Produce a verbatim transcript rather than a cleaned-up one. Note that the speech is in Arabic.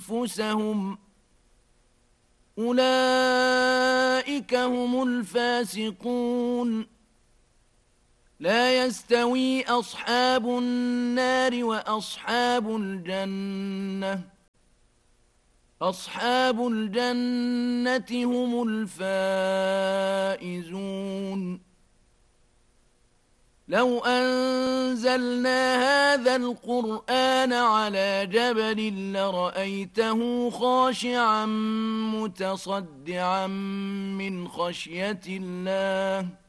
أنفسهم أولئك هم الفاسقون لا يستوي أصحاب النار وأصحاب الجنة أصحاب الجنة هم الفائزون لو أنزلنا هذا القرآن على جبل لرأيته خاشعا متصدعا من خشية الله